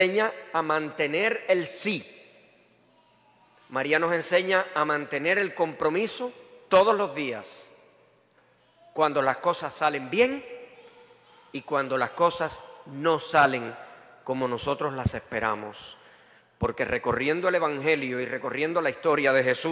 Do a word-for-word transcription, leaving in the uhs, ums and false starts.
enseña a mantener el sí. María nos enseña a mantener el compromiso todos los días, cuando las cosas salen bien y cuando las cosas no salen como nosotros las esperamos. Porque recorriendo el Evangelio y recorriendo la historia de Jesús,